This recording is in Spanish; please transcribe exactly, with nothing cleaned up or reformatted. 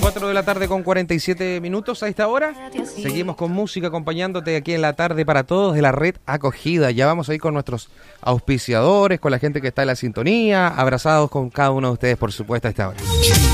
cuatro de la tarde con cuarenta y siete minutos a esta hora. Seguimos con música acompañándote aquí en la tarde para todos de la red Acogida. Ya vamos a ir con nuestros auspiciadores, con la gente que está en la sintonía, abrazados con cada uno de ustedes, por supuesto, a esta hora.